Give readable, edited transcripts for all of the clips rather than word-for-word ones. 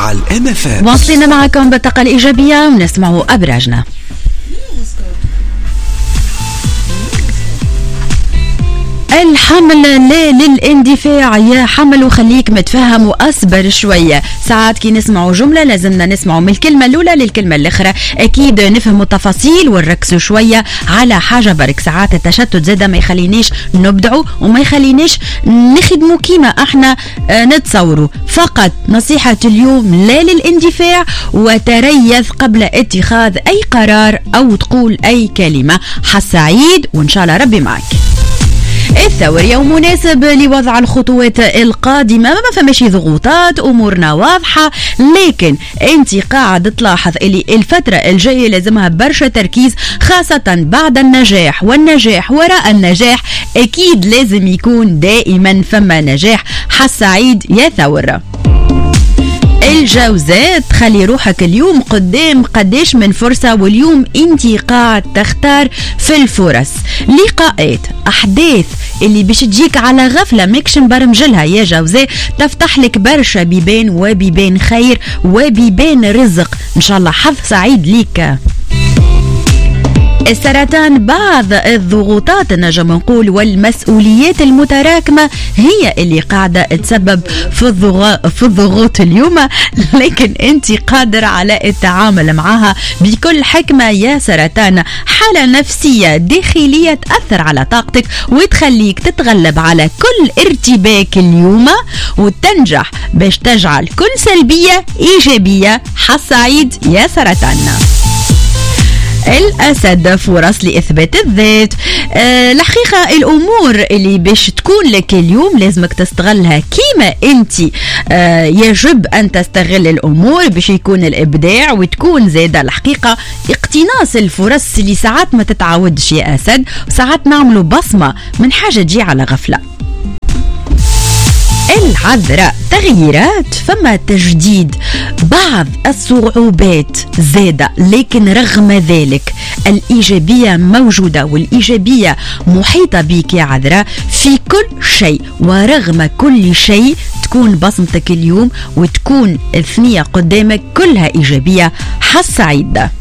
على الMFM. واصلين معكم بالطاقة الإيجابية ونسمع أبراجنا. الحمل لا للاندفاع يا حمل، وخليك متفهم وأصبر شوية. ساعات كي نسمعوا جملة لازمنا نسمعوا من الكلمة الأولى للكلمة الأخرى، أكيد نفهموا التفاصيل ونركزوا شوية على حاجة برك. ساعات التشتت زادة ما يخلينيش نبدعوا وما يخلينيش نخدموا كيما احنا نتصوروا. فقط نصيحة اليوم لا للاندفاع، وتريث قبل اتخاذ أي قرار أو تقول أي كلمة. حسعيد وإن شاء الله ربي معك. الثور يوم مناسب لوضع الخطوات القادمة، ما فماشي ضغوطات، أمورنا واضحة، لكن انت قاعد تلاحظ اللي الفترة الجاية لازمها برشا تركيز، خاصة بعد النجاح، والنجاح وراء النجاح أكيد لازم يكون دائما فما نجاح. حسعيد يا ثور. الجوزاء تخلي روحك اليوم قدام قداش من فرصة، واليوم انتي قاعد تختار في الفرص، لقاءات، أحداث اللي باش تجيك على غفلة ماكش مبرمجلها يا جوزاء، تفتح لك برشا بيبان، وبيبان خير وبيبان رزق إن شاء الله. حظ سعيد ليك. السرطان، بعض الضغوطات نجم نقول والمسؤوليات المتراكمة هي اللي قاعدة تسبب في الضغوط اليوم، لكن انت قادر على التعامل معها بكل حكمة يا سرطان. حالة نفسية داخلية تأثر على طاقتك وتخليك تتغلب على كل ارتباك اليوم، وتنجح باش تجعل كل سلبية إيجابية. حسعيد يا سرطان. الأسد، فرص لإثبات الذات. الحقيقة الأمور اللي باش تكون لك اليوم لازمك تستغلها كيما أنت يجب أن تستغل الأمور باش يكون الإبداع، وتكون زادة الحقيقة اقتناص الفرص اللي ساعات ما تتعودش يا أسد، وساعات نعملوا بصمة من حاجة تجي على غفلة. العذراء، تغييرات، فما تجديد، بعض الصعوبات زادة، لكن رغم ذلك الإيجابية موجودة، والإيجابية محيطة بك يا عذراء في كل شيء، ورغم كل شيء تكون بصمتك اليوم وتكون الثنية قدامك كلها إيجابية. حسعيد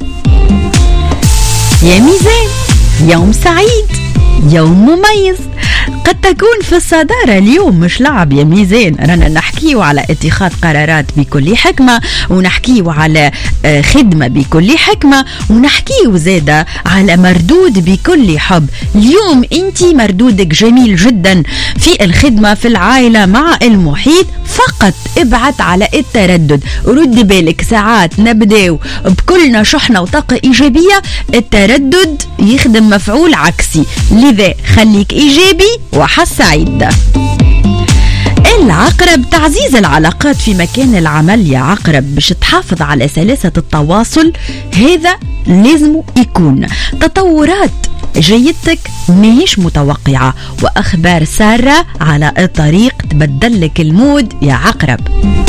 يا ميزان، يوم سعيد، يوم مميز، قد تكون في الصدارة اليوم، مش لعب يا ميزان. رانا نحكيو على اتخاذ قرارات بكل حكمة، ونحكيو على خدمة بكل حكمة، ونحكيو زادة على مردود بكل حب. اليوم انتي مردودك جميل جدا في الخدمة، في العائلة، مع المحيط. فقط ابعت على التردد، رد بالك ساعات نبداو بكلنا شحنة وطاقة إيجابية، التردد يخدم مفعول عكسي، لذا خليك إيجابي وحسعيد. العقرب، تعزيز العلاقات في مكان العمل يا عقرب باش تحافظ على سلاسة التواصل، هذا لازم يكون. تطورات جيدتك ماهيش متوقعة، وأخبار سارة على الطريق تبدل لك المود يا عقرب.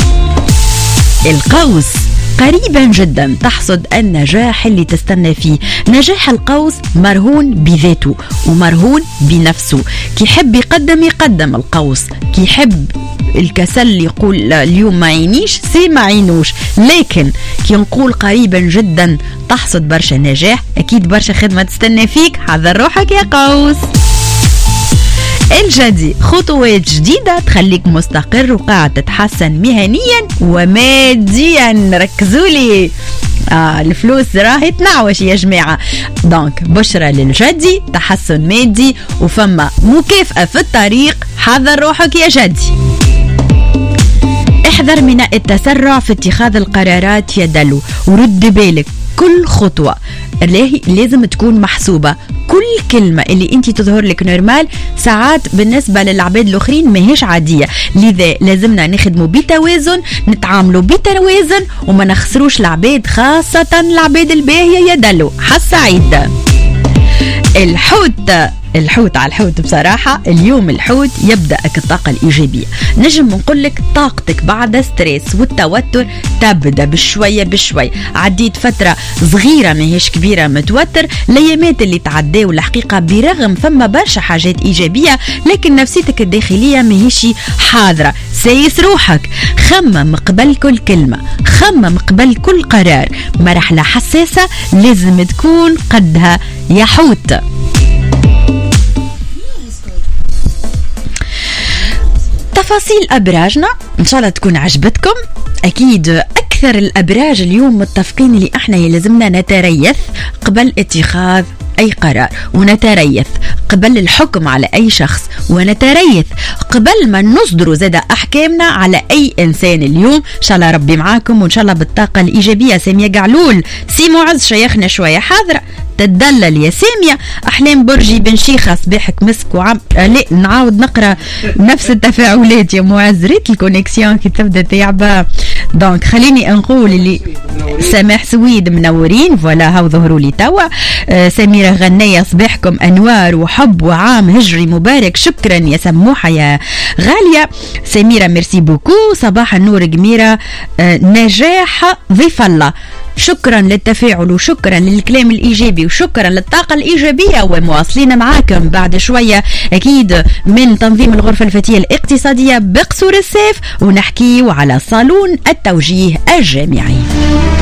القوس، قريبا جدا تحصد النجاح اللي تستنى فيه. نجاح القوس مرهون بذاته ومرهون بنفسه، كي يحب يقدم القوس، كي يحب الكسل يقول اليوم ما عينيش سي ما عينوش، لكن كي نقول قريبا جدا تحصد برشا نجاح، أكيد برشا خدمة تستنى فيك. حذر روحك يا قوس. الجدي، خطوات جديدة تخليك مستقر وقاعد تتحسن مهنيا وماديا. ركزوا لي، الفلوس راهي تنعوش يا جماعة. دونك بشرة للجدي، تحسن مادي وفما مكافأة في الطريق. حذر روحك يا جدي. احذر من التسرع في اتخاذ القرارات يا دلو، ورد بالك كل خطوة لازم تكون محسوبة. كل كلمة اللي انت تظهر لك نورمال ساعات بالنسبة للعباد الاخرين ماهيش عادية، لذا لازمنا نخدموا بتوازن، نتعاملوا بتوازن، وما نخسروش العباد، خاصة العباد الباهية يا دلو. حسعيد. الحوت على الحوت بصراحة اليوم الحوت يبدأك الطاقة الإيجابية. نجم نقولك طاقتك بعد ستريس والتوتر تبدأ بشوية بشوي. عديت فترة صغيرة ماهيش كبيرة متوتر، الأيامات اللي تعداو الحقيقة برغم فما برشا حاجات إيجابية، لكن نفسيتك الداخلية ماهيش حاضرة. سايس روحك، خمم قبل كل كلمة، خمم قبل كل قرار، مرحلة حساسة لازم تكون قدها يا حوت. تفاصيل أبراجنا إن شاء الله تكون عجبتكم. أكيد أكثر الأبراج اليوم متفقين اللي إحنا يلزمنا نتريث قبل اتخاذ أي قرار، ونتريث قبل الحكم على أي شخص، ونتريث قبل ما نصدر زاد أحكامنا على أي إنسان. اليوم إن شاء الله ربي معاكم، وإن شاء الله بالطاقة الإيجابية. سامية قعلول سي معز شيخنا شوية حاضرة تدلل يا سامية. أحلام برجي بن شيخة صباحك مسك لا نعاود نقرأ نفس التفاعلات يا معز، ريت الكونيكسيون كي تبدأ تعبة. دونك خليني نقول اللي سماح سويد منورين فوالا هاو ظهروا لي توا. سميرة غنية صباحكم أنوار وحب وعام هجري مبارك. شكرا يا سموحة يا غالية. سميرة ميرسي بوكو. صباح النور جميرة. نجاح ضيف الله، شكرا للتفاعل وشكرا للكلام الإيجابي وشكرا للطاقة الإيجابية. ومواصلين معاكم بعد شوية أكيد من تنظيم الغرفة الفتية الاقتصادية بقصور السيف، ونحكي على صالون التوجيه الجامعي.